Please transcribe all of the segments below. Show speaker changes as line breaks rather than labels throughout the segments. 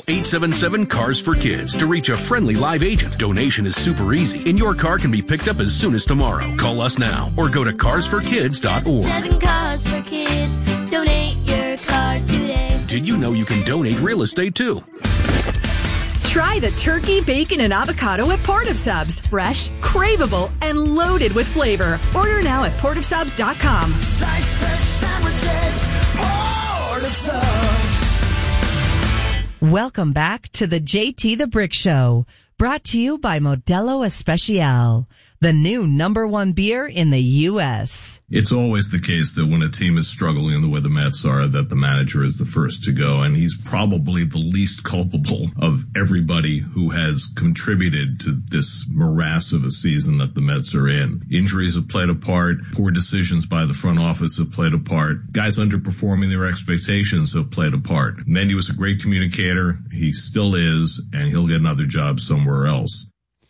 Call 877-CARS-FOR-KIDS to reach a friendly live agent. Donation is super easy, and your car can be picked up as soon as tomorrow. Call us now or go to carsforkids.org.
7 Cars for Kids. Donate your car today.
Did you know you can donate real estate too?
Try the turkey, bacon, and avocado at Port of Subs. Fresh, craveable, and loaded with flavor. Order now at portofsubs.com.
Sliced fresh sandwiches, Port of Subs.
Welcome back to the JT the Brick Show, brought to you by Modelo Especial, the new #1 beer in the U.S.
It's always the case that when a team is struggling the way the Mets are, that the manager is the first to go, and he's probably the least culpable of everybody who has contributed to this morass of a season that the Mets are in. Injuries have played a part. Poor decisions by the front office have played a part. Guys underperforming their expectations have played a part. Mendy was a great communicator. He still is, and he'll get another job somewhere else.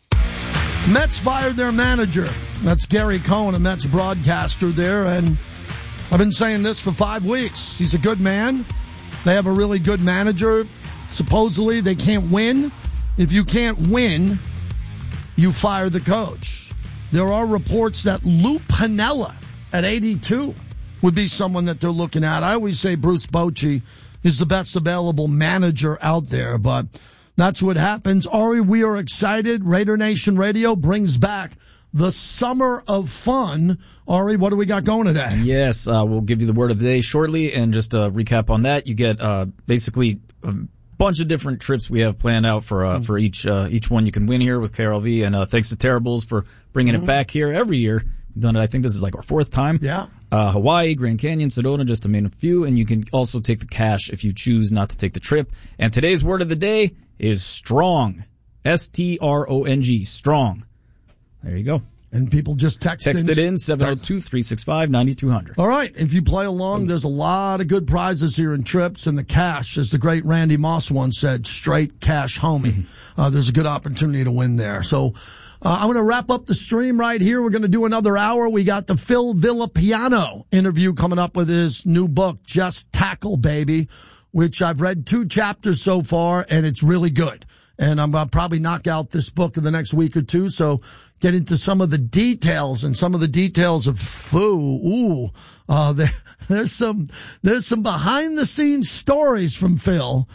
Mets fired their manager. That's Gary Cohen, a Mets broadcaster there, and I've been saying this for 5 weeks. He's a good man. They have a really good manager. Supposedly, they can't win. If you can't win, you fire the coach. There are reports that Lou Piniella at 82 would be someone that they're looking at. I always say Bruce Bochy is the best available manager out there, but that's what happens. Ari, we are excited. Raider Nation Radio brings back the summer of fun. Ari, what do we got going today?
Yes, we'll give you the word of the day shortly, and just a recap on that, you get basically a bunch of different trips we have planned out for each one you can win here with KRLV, and thanks to Terribles for bringing it back here every year. We've done it. I think this is like our 4th time.
Yeah.
Hawaii, Grand Canyon, Sedona, just to name a few, and you can also take the cash if you choose not to take the trip. And today's word of the day is strong. S-T-R-O-N-G. Strong. There you go.
And people just text
it in 702-365-9200.
All right. If you play along, there's a lot of good prizes here in trips, and the cash, as the great Randy Moss once said, straight cash, homie. There's a good opportunity to win there. So I'm going to wrap up the stream right here. We're going to do another hour. We got the Phil Villapiano interview coming up with his new book, Just Tackle, Baby, which I've read 2 chapters so far, and it's really good. And I'm going to probably knock out this book in the next week or 2, so get into some of the details and some of the details of Foo. There's some behind the scenes stories from Phil.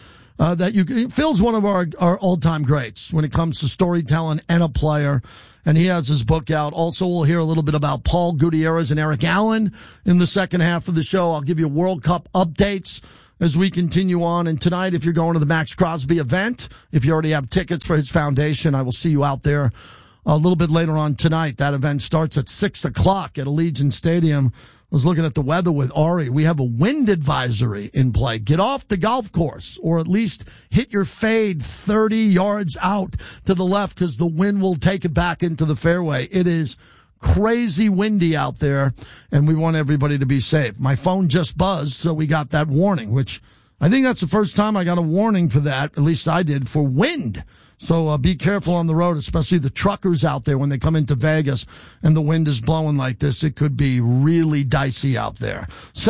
Phil's one of our all-time greats when it comes to storytelling and a player, and he has his book out. Also, we'll hear a little bit about Paul Gutierrez and Eric Allen in the second half of the show. I'll give you World Cup updates as we continue on. And tonight, if you're going to the Max Crosby event, if you already have tickets for his foundation, I will see you out there a little bit later on tonight. That event starts at 6 o'clock at Allegiant Stadium. I was looking at the weather with Ari. We have a wind advisory in play. Get off the golf course, or at least hit your fade 30 yards out to the left, because the wind will take it back into the fairway. It is crazy windy out there, and we want everybody to be safe. My phone just buzzed, so we got that warning, which I think that's the first time I got a warning for that, at least I did, for wind. So be careful on the road, especially the truckers out there when they come into Vegas and the wind is blowing like this. It could be really dicey out there.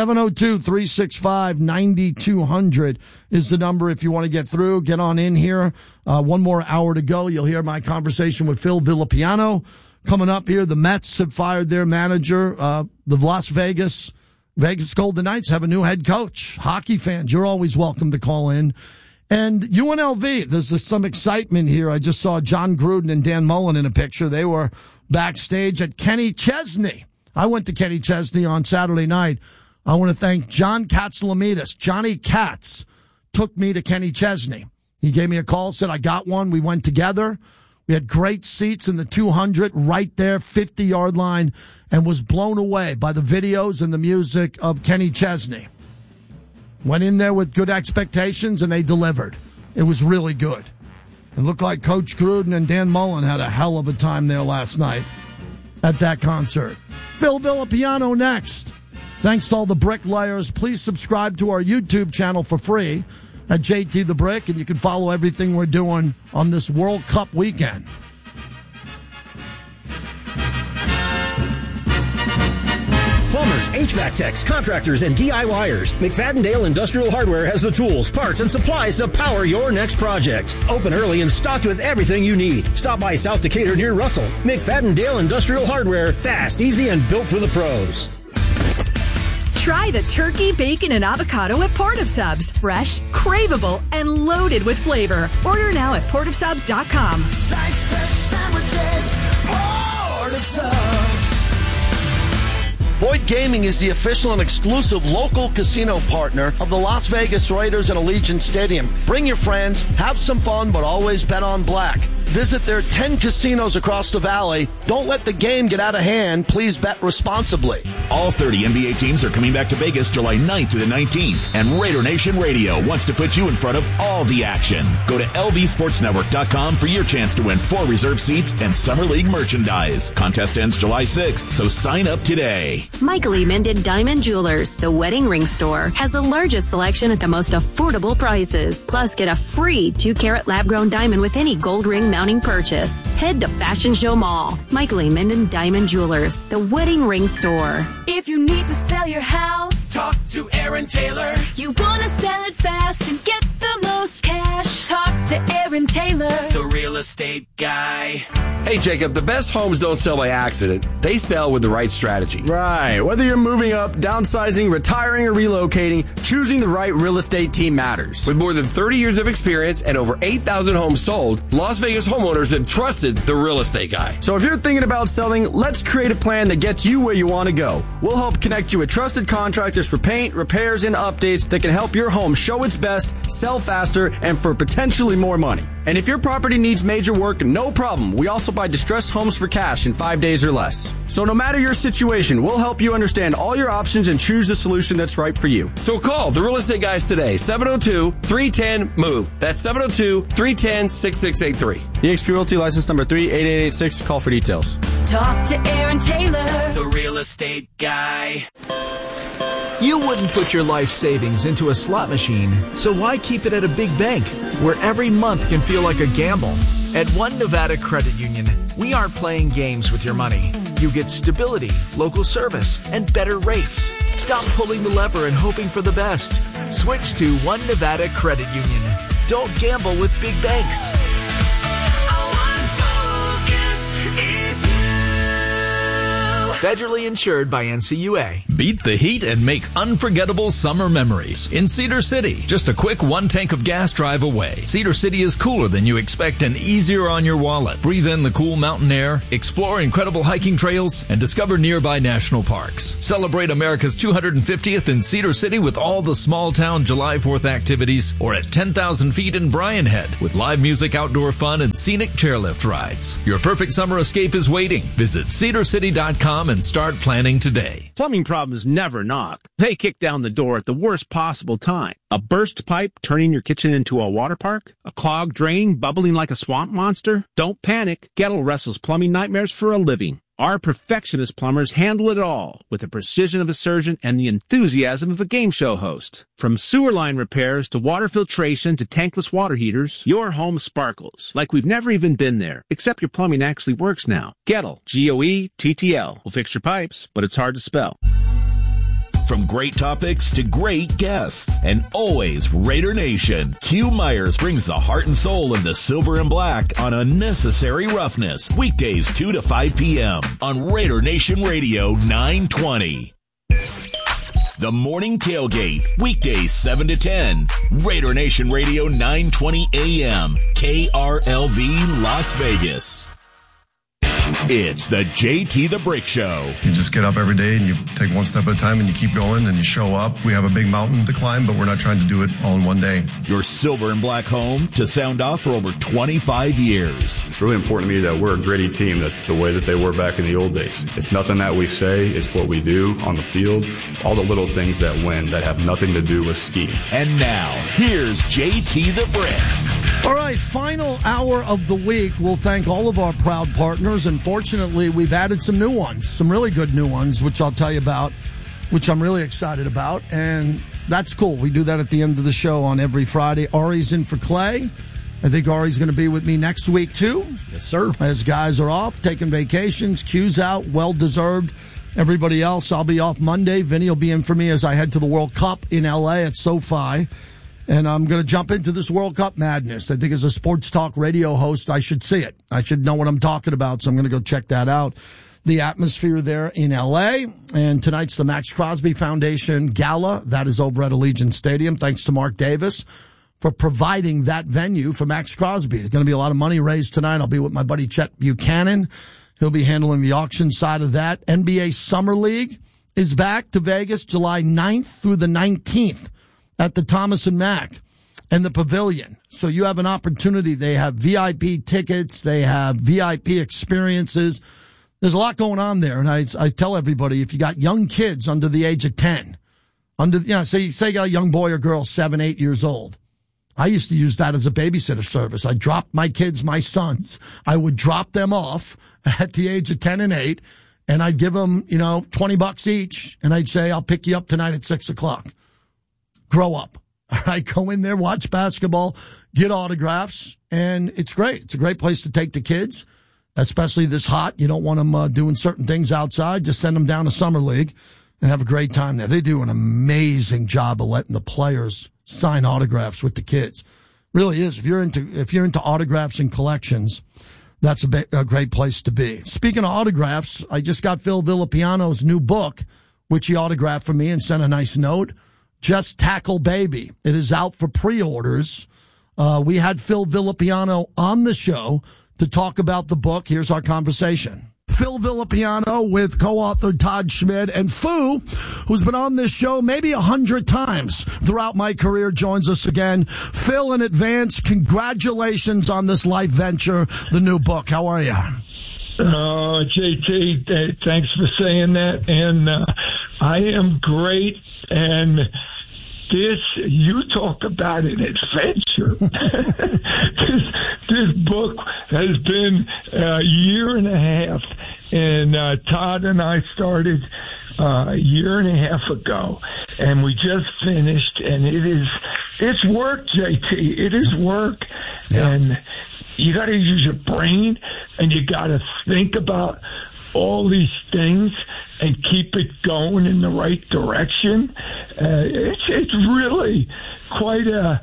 702-365-9200 is the number if you want to get through. Get on in here. 1 more hour to go. You'll hear my conversation with Phil Villapiano. Coming up here, the Mets have fired their manager. The Vegas Golden Knights have a new head coach. Hockey fans, you're always welcome to call in. And UNLV, there's some excitement here. I just saw John Gruden and Dan Mullen in a picture. They were backstage at Kenny Chesney. I went to Kenny Chesney on Saturday night. I want to thank John Katzlamidas. Johnny Katz took me to Kenny Chesney. He gave me a call, said I got one. We went together. We had great seats in the 200 right there, 50-yard line, and was blown away by the videos and the music of Kenny Chesney. Went in there with good expectations, and they delivered. It was really good. It looked like Coach Gruden and Dan Mullen had a hell of a time there last night at that concert. Phil Villapiano next. Thanks to all the bricklayers. Please subscribe to our YouTube channel for free at JT the Brick, and you can follow everything we're doing on this World Cup weekend.
Plumbers, HVAC techs, contractors, and DIYers. McFadden-Dale Industrial Hardware has the tools, parts, and supplies to power your next project. Open early and stocked with everything you need. Stop by South Decatur near Russell. McFadden-Dale Industrial Hardware. Fast, easy, and built for the pros.
Try the turkey, bacon, and avocado at Port of Subs. Fresh, craveable, and loaded with flavor. Order now at portofsubs.com.
Slice fresh sandwiches, Port of Subs.
Boyd Gaming is the official and exclusive local casino partner of the Las Vegas Raiders and Allegiant Stadium. Bring your friends, have some fun, but always bet on black. Visit their 10 casinos across the valley. Don't let the game get out of hand. Please bet responsibly.
All 30 NBA teams are coming back to Vegas July 9th to the 19th, and Raider Nation Radio wants to put you in front of all the action. Go to lvsportsnetwork.com for your chance to win 4 reserve seats and Summer League merchandise. Contest ends July 6th, so sign up today.
Michael E. Minden Diamond Jewelers, the wedding ring store, has the largest selection at the most affordable prices. Plus, get a free 2-carat lab-grown diamond with any gold ring mounting purchase. Head to Fashion Show Mall. Michael E. Minden Diamond Jewelers, the wedding ring store.
If you need to sell your house,
talk to Aaron Taylor.
You want to sell it fast and get the most cash, talk to Aaron Taylor,
the real estate guy.
Hey, Jacob, the best homes don't sell by accident. They sell with the right strategy.
Right. Whether you're moving up, downsizing, retiring, or relocating, choosing the right real estate team matters.
With more than 30 years of experience and over 8,000 homes sold, Las Vegas homeowners have trusted the real estate guy.
So if you're thinking about selling, let's create a plan that gets you where you want to go. We'll help connect you with trusted contractors for paint, repairs, and updates that can help your home show its best, sell faster, and for potentially more money. And if your property needs major work, no problem. We also buy distressed homes for cash in 5 days or less. So no matter your situation, we'll help you understand all your options and choose the solution that's right for you.
So call the real estate guys today, 702-310-MOVE. That's 702-310-6683.
eXp Realty license number 38886. Call for details.
talk to Aaron Taylor,
the real estate guy.
You wouldn't put your life savings into a slot machine, so why keep it at a big bank where every month can feel like a gamble? At One Nevada Credit Union, we aren't playing games with your money. You get stability, local service, and better rates. Stop pulling the lever and hoping for the best. Switch to One Nevada Credit Union. Don't gamble with big banks. Federally insured by NCUA.
Beat the heat and make unforgettable summer memories in Cedar City. Just a quick 1 tank of gas drive away. Cedar City is cooler than you expect and easier on your wallet. Breathe in the cool mountain air, explore incredible hiking trails, and discover nearby national parks. Celebrate America's 250th in Cedar City with all the small town July 4th activities, or at 10,000 feet in Bryan Head with live music, outdoor fun, and scenic chairlift rides. Your perfect summer escape is waiting. Visit cedarcity.com and start planning today.
Plumbing problems never knock. They kick down the door at the worst possible time. A burst pipe turning your kitchen into a water park? A clogged drain bubbling like a swamp monster? Don't panic. Gettle wrestles plumbing nightmares for a living. Our perfectionist plumbers handle it all with the precision of a surgeon and the enthusiasm of a game show host. From sewer line repairs to water filtration to tankless water heaters, your home sparkles like we've never even been there, except your plumbing actually works now. Gettle, Goettl, will fix your pipes, but it's hard to spell.
From great topics to great guests, and always Raider Nation, Q Myers brings the heart and soul of the silver and black on Unnecessary Roughness, weekdays 2 to 5 p.m. on Raider Nation Radio 920. The Morning Tailgate, weekdays 7 to 10, Raider Nation Radio 920 a.m., KRLV Las Vegas. It's the JT the Brick Show.
You just get up every day and you take one step at a time and you keep going and you show up. We have a big mountain to climb, but we're not trying to do it all in one day.
Your silver and black home to sound off for over 25 years.
It's really important to me that we're a gritty team, that the way that they were back in the old days. It's nothing that we say, it's what we do on the field. All the little things that win that have nothing to do with scheme.
And now, here's JT the Brick.
All right, final hour of the week. We'll thank all of our proud partners. And fortunately, we've added some new ones, some really good new ones, which I'll tell you about, which I'm really excited about. And that's cool. We do that at the end of the show on every Friday. Ari's in for Clay. I think Ari's going to be with me next week, too.
Yes, sir.
As guys are off, taking vacations. Q's out, well-deserved. Everybody else, I'll be off Monday. Vinny will be in for me as I head to the World Cup in L.A. at SoFi. And I'm going to jump into this World Cup madness. I think as a sports talk radio host, I should see it. I should know what I'm talking about, so I'm going to go check that out. The atmosphere there in L.A. And tonight's the Max Crosby Foundation Gala. That is over at Allegiant Stadium. Thanks to Mark Davis for providing that venue for Max Crosby. There's going to be a lot of money raised tonight. I'll be with my buddy Chet Buchanan. He'll be handling the auction side of that. NBA Summer League is back to Vegas July 9th through the 19th at the Thomas & Mack and the Pavilion. So you have an opportunity. They have VIP tickets. They have VIP experiences. There's a lot going on there. And I tell everybody, if you got young kids under the age of 10, say you got a young boy or girl, 7, 8 years old. I used to use that as a babysitter service. I dropped my kids, my sons. I would drop them off at the age of 10 and 8, and I'd give them, $20 each, and I'd say, I'll pick you up tonight at 6:00. Grow up. All right, go in there, watch basketball, get autographs, and it's great. It's a great place to take the kids, especially this hot. You don't want them doing certain things outside. Just send them down to Summer League and have a great time there. They do an amazing job of letting the players sign autographs with the kids. Really is. If you're into autographs and collections, that's a great place to be. Speaking of autographs, I just got Phil Villapiano's new book, which he autographed for me and sent a nice note. Just Tackle Baby. It is out for pre-orders. We had Phil Villapiano on the show to talk about the book. Here's our conversation. Phil Villapiano with co-author Todd Schmidt, and Fu, who's been on this show maybe 100 times throughout my career, joins us again. Phil, in advance, congratulations on this life venture, the new book. How are you?
JT, thanks for saying that. And I am great. And you talk about an adventure. This book has been a year and a half, and Todd and I started a year and a half ago, and we just finished, and it's work, JT. It is work, and you got to use your brain, and you got to think about all these things and keep it going in the right direction. It's really quite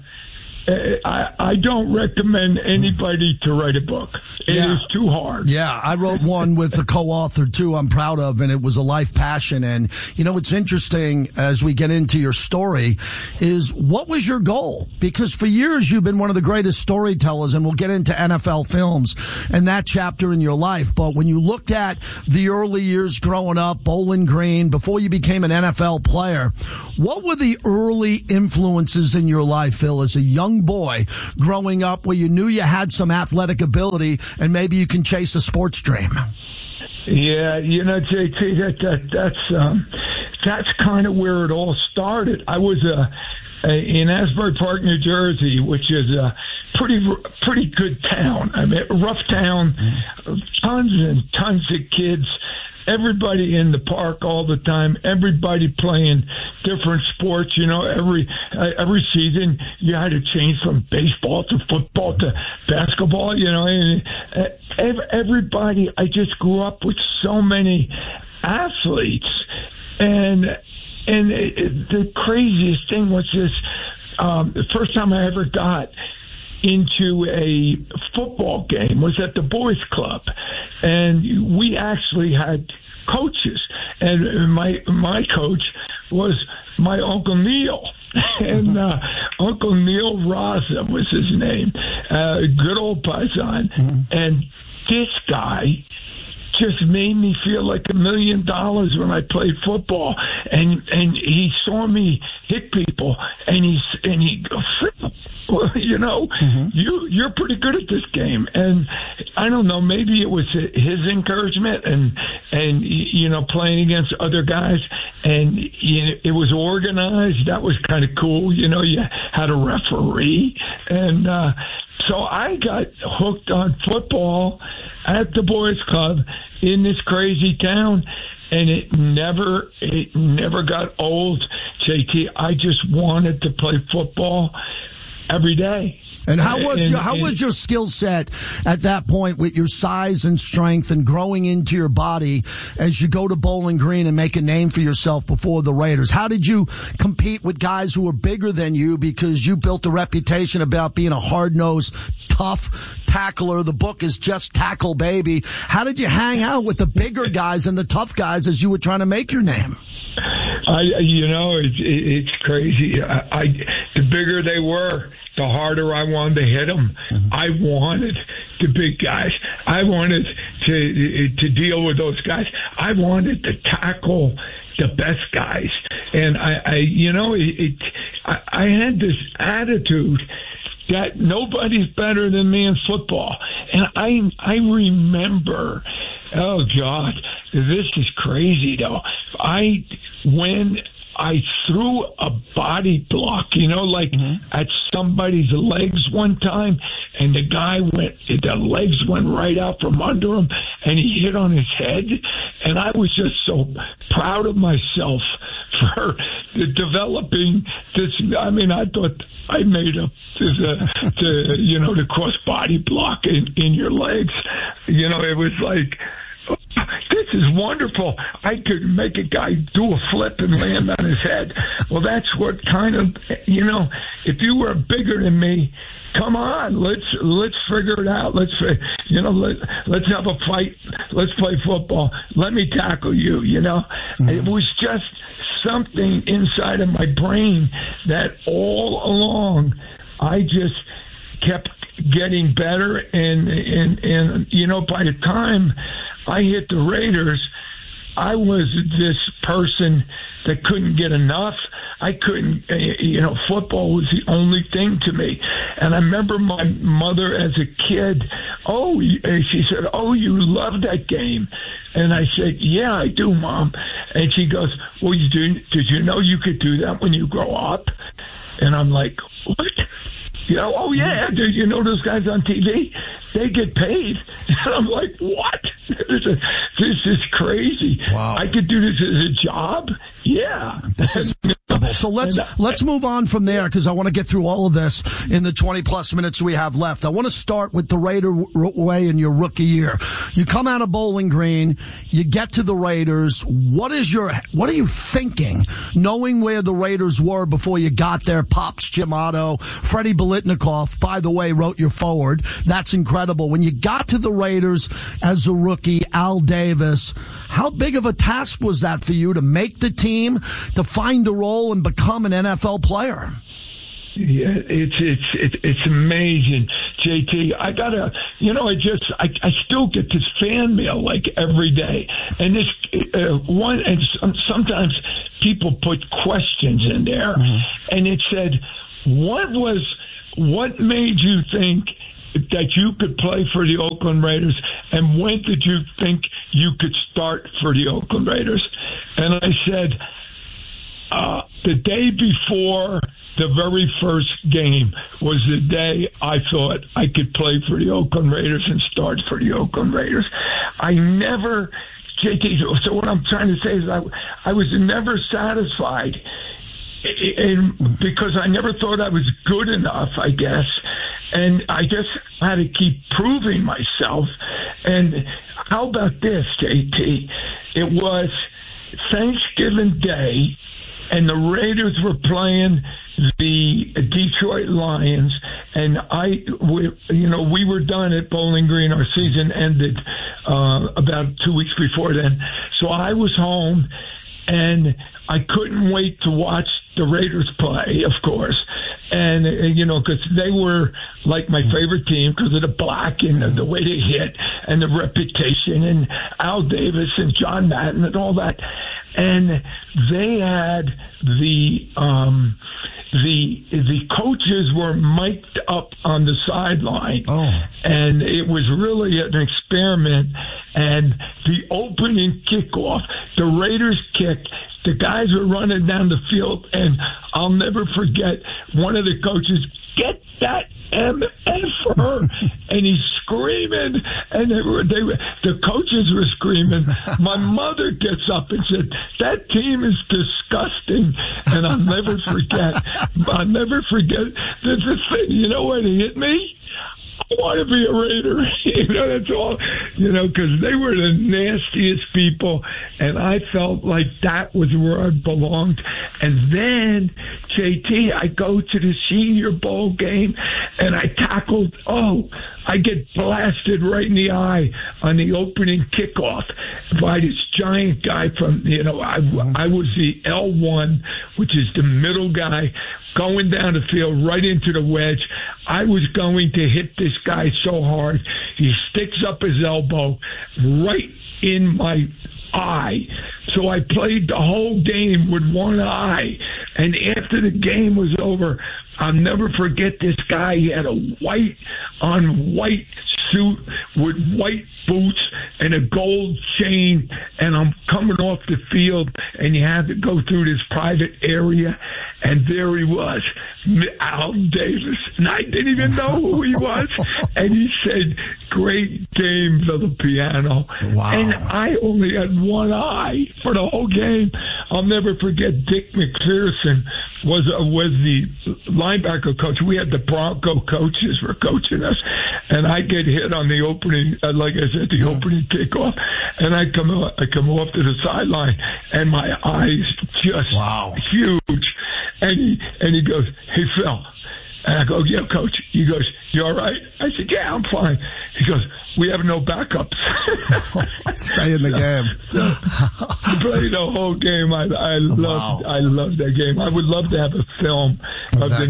I don't recommend anybody to write a book. It is too hard.
Yeah, I wrote one with the co-author, too, I'm proud of, and it was a life passion. And, what's interesting as we get into your story is, what was your goal? Because for years you've been one of the greatest storytellers, and we'll get into NFL films and that chapter in your life. But when you looked at the early years growing up, Bowling Green, before you became an NFL player, what were the early influences in your life, Phil, as a young boy growing up where you knew you had some athletic ability and maybe you can chase a sports dream?
Yeah, JT, that's kind of where it all started. I was in Asbury Park, New Jersey, which is a pretty good town. I mean, rough town, tons and tons of kids. Everybody in the park all the time. Everybody playing different sports. Every season you had to change from baseball to football to basketball. And everybody. I just grew up with so many athletes, and the craziest thing was this. The first time I ever got into a football game was at the boys club, and we actually had coaches, and my coach was my Uncle Neil, and Uncle Neil Raza was his name, good old paisan, and this guy just made me feel like $1 million when I played football, and he saw me hit people, and he goes, well, you're pretty good at this game. And I don't know, maybe it was his encouragement and playing against other guys, and it was organized. That was kind of cool. You had a referee, and so I got hooked on football at the boys club in this crazy town, and it never got old, JT. I just wanted to play football. every day.
And how was your skill set at that point with your size and strength and growing into your body as you go to Bowling Green and make a name for yourself before the Raiders? How did you compete with guys who were bigger than you because you built a reputation about being a hard-nosed, tough tackler? The book is Just Tackle, Baby. How did you hang out with the bigger guys and the tough guys as you were trying to make your name?
It's crazy. The bigger they were, the harder I wanted to hit them. Mm-hmm. I wanted the big guys. I wanted to deal with those guys. I wanted to tackle the best guys. And I had this attitude that nobody's better than me in football. And I remember, oh God, this is crazy though. When I threw a body block, at somebody's legs one time, and the legs went right out from under him, and he hit on his head. And I was just so proud of myself for developing this. I mean, I thought I made up the cross body block in your legs. It was like, this is wonderful. I could make a guy do a flip and land on his head. Well, that's what kind of, if you were bigger than me, come on, let's figure it out. Let's have a fight. Let's play football. Let me tackle you, Mm-hmm. It was just something inside of my brain that all along I just kept getting better. And by the time I hit the Raiders, I was this person that couldn't get enough. I couldn't, football was the only thing to me. And I remember my mother as a kid, she said, you love that game. And I said, yeah, I do, Mom. And she goes, well, did you know you could do that when you grow up? And I'm like, what? Oh, yeah, you know those guys on TV? They get paid. And I'm like, what? This is crazy.
Wow.
I could do this as a job? Yeah.
So let's move on from there because I want to get through all of this in the 20-plus minutes we have left. I want to start with the Raider way in your rookie year. You come out of Bowling Green, you get to the Raiders. What are you thinking, knowing where the Raiders were before you got there? Pops Jim Otto, Freddie Biletnikoff, by the way, wrote your forward. That's incredible. When you got to the Raiders as a rookie, Al Davis, how big of a task was that for you to make the team, to find a role and become an NFL player?
Yeah, it's amazing, JT. I gotta, I still get this fan mail like every day, and this sometimes people put questions in there, and it said, what made you think that you could play for the Oakland Raiders, and when did you think you could start for the Oakland Raiders? And I said, the day before the very first game was the day I thought I could play for the Oakland Raiders and start for the Oakland Raiders. I never, JT, so what I'm trying to say is I was never satisfied, because I never thought I was good enough, I guess. And I just had to keep proving myself. And how about this, JT? It was Thanksgiving Day, and the Raiders were playing the Detroit Lions, and we were done at Bowling Green. Our season ended about 2 weeks before then. So I was home, and I couldn't wait to watch the Raiders play, of course. And, because they were like my favorite team because of the black and the way they hit and the reputation and Al Davis and John Madden and all that. And they had the coaches were mic'd up on the sideline. And it was really an experiment. And the opening kickoff, the Raiders kicked, the guys were running down the field, and I'll never forget one of the coaches, get that MF for her. And he's screaming, and and the coaches were screaming. My mother gets up and said, "That team is disgusting," and I'll never forget. There's this thing. You know what hit me? I want to be a Raider. That's all. Because they were the nastiest people, and I felt like that was where I belonged. And then, JT, I go to the Senior Bowl game, and I tackled. I get blasted right in the eye on the opening kickoff by this giant guy from. I was the L1, which is the middle guy, going down the field right into the wedge. I was going to hit this guy so hard, he sticks up his elbow right in my eye. So I played the whole game with one eye. And after the game was over, I'll never forget this guy. He had a white on white suit with white boots and a gold chain, and I'm coming off the field, and you had to go through this private area, and there he was, Al Davis, and I didn't even know who he was, and he said, "Great game, Villapiano."
Wow.
And I only had one eye for the whole game. I'll never forget Dick McPherson was the linebacker coach. We had the Bronco coaches were coaching us, and I get hit on the opening, like I said, the opening kickoff, and I come off to the sideline, and my eyes just huge, and he goes, "Hey Phil," and I go, "Yeah, coach." He goes, "You all right?" I said, "Yeah, I'm fine." He goes, "We have no backups."
Stay in the game.
Play the whole game. I loved that game. I would love to have a film of the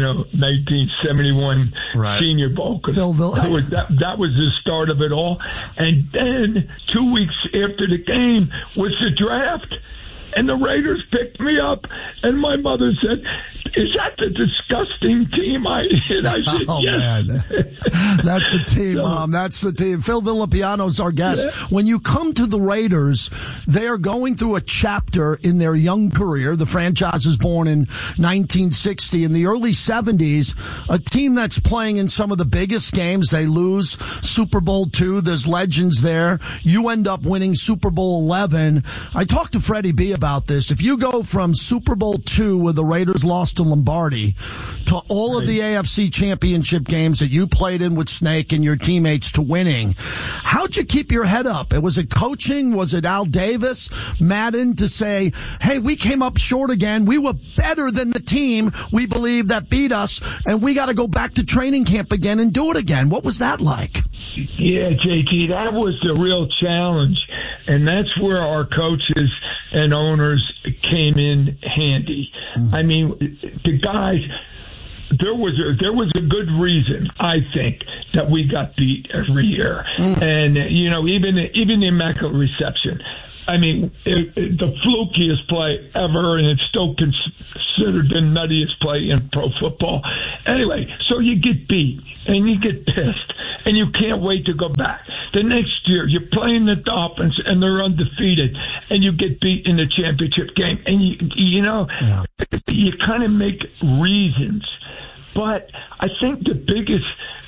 1971 Senior Bowl. That was the start of it all. And then 2 weeks after the game was the draft. And the Raiders picked me up, and my mother said, "Is that the disgusting team?" I said, "Yes."
Man. That's the team, Mom. That's the team. Phil Villapiano's our guest. Yeah. When you come to the Raiders, they are going through a chapter in their young career. The franchise was born in 1960. In the early 70s, a team that's playing in some of the biggest games. They lose Super Bowl II. There's legends there. You end up winning Super Bowl 11. I talked to Freddie B about this. If you go from Super Bowl II, where the Raiders lost to Lombardi, to all of the AFC championship games that you played in with Snake and your teammates, to winning, how'd you keep your head up? Was it coaching? Was it Al Davis, Madden, to say, "Hey, we came up short again. We were better than the team we believe that beat us, and we got to go back to training camp again and do it again"? What was that like?
Yeah, JT, that was the real challenge, and that's where our coaches and owners came in handy. I mean, the guys, there was a good reason, I think, that we got beat every year. And even the Immaculate Reception. I mean, the flukiest play ever, and it's still considered the nuttiest play in pro football. Anyway, so you get beat, and you get pissed, and you can't wait to go back. The next year, you're playing the Dolphins, and they're undefeated, and you get beat in the championship game. And, you kind of make reasons. But I think the biggest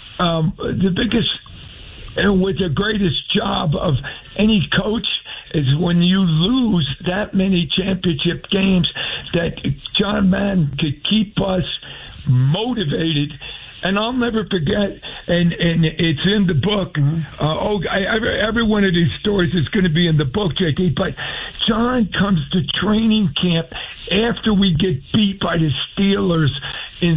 and with the greatest job of any coach is when you lose that many championship games, that John Madden could keep us motivated. And I'll never forget, and it's in the book. Every one of these stories is going to be in the book, JT. But John comes to training camp after we get beat by the Steelers in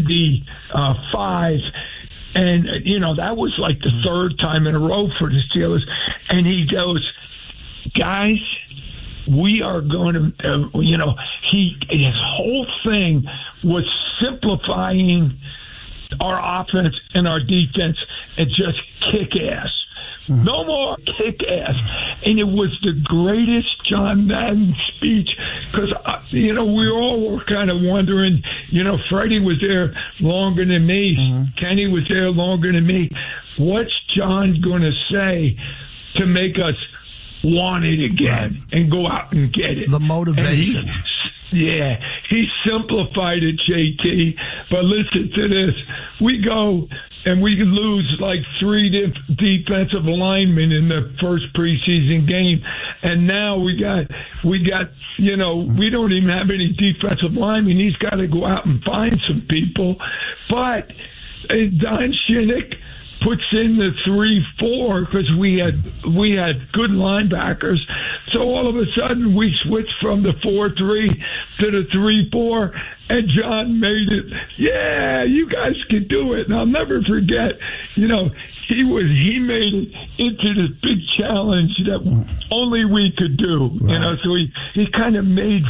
75. And, that was like the third time in a row for the Steelers. And he goes, "Guys, we are going to, his whole thing was simplifying our offense and our defense and just kick ass. No more kick ass." And it was the greatest John Madden speech because, we all were kind of wondering, Freddie was there longer than me. Kenny was there longer than me. What's John going to say to make us want it again and go out and get it?
The motivation.
Yeah, he simplified it, JT. But listen to this. We go and we lose like 3 defensive linemen in the first preseason game. And now we got, we don't even have any defensive linemen. He's got to go out and find some people. But Don Shinnick puts in the 3-4 because we had good linebackers. So all of a sudden we switched from the 4-3 to the 3-4, and John made it. Yeah, you guys can do it. And I'll never forget, he made it into this big challenge that only we could do. Right. So he kind of made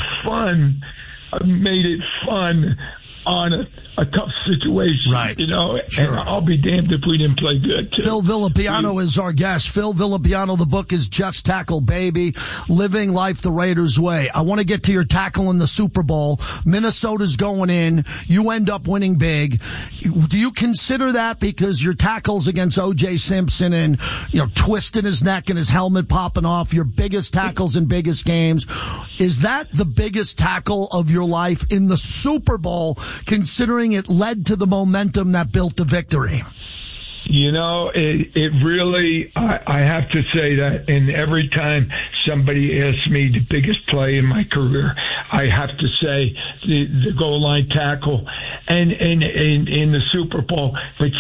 it fun on a tough situation,
right?
Sure. And I'll be damned if we didn't play good, too.
Phil Villapiano is our guest. Phil Villapiano, the book is Just Tackle Baby, Living Life the Raiders Way. I want to get to your tackle in the Super Bowl. Minnesota's going in. You end up winning big. Do you consider that because your tackles against O.J. Simpson and, twisting his neck and his helmet popping off, your biggest tackles in biggest games, is that the biggest tackle of your life in the Super Bowl, considering it led to the momentum that built the victory?
It really, I have to say that, and every time somebody asks me the biggest play in my career, I have to say the goal line tackle and in the Super Bowl. But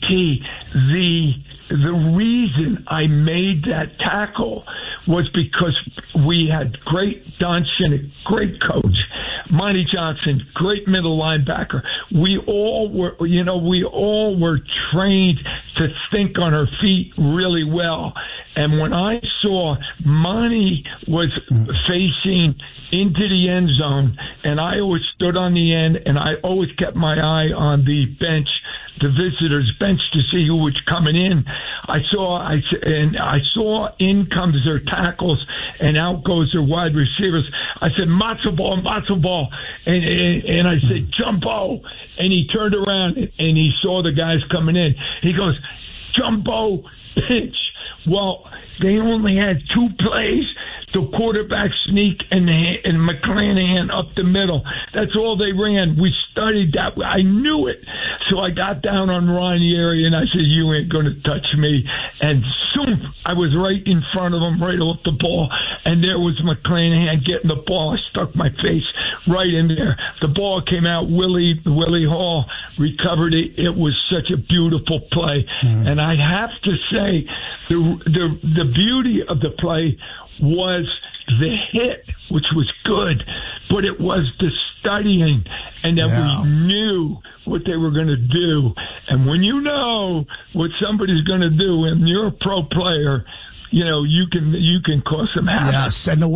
JT, the reason I made that tackle was because we had great Don Shinnick, great coach, Monty Johnson, great middle linebacker. We all were trained to think on our feet really well. And when I saw Monty was facing into the end zone, and I always stood on the end, and I always kept my eye on the bench, the visitors' bench, to see who was coming in. I saw in comes their tackles, and out goes their wide receivers. I said, matzo ball, and I said, jumbo, and he turned around and he saw the guys coming in. He goes, jumbo pitch. Well, they only had 2 plays. The quarterback sneak and McClanahan up the middle. That's all they ran. We studied that. I knew it. So I got down on Ranieri and I said, you ain't going to touch me. And soon I was right in front of him, right off the ball. And there was McClanahan getting the ball. I stuck my face right in there. The ball came out. Willie Hall recovered it. It was such a beautiful play. Mm-hmm. And I have to say, the beauty of the play was the hit, which was good, but it was the studying, and that we knew what they were going to do. And when you know what somebody's going to do, and you're a pro player, you can cause some havoc.
Yes, and the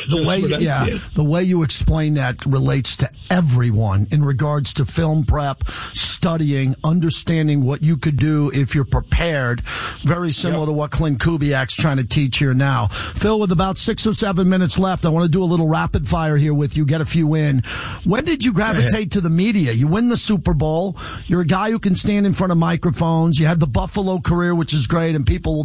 way you explain that relates to everyone in regards to film prep, studying, understanding what you could do if you're prepared. Very similar to what Clint Kubiak's trying to teach here now. Phil, with about 6 or 7 minutes left, I want to do a little rapid fire here with you, get a few in. When did you gravitate to the media? You win the Super Bowl. You're a guy who can stand in front of microphones. You had the Buffalo career, which is great, and people will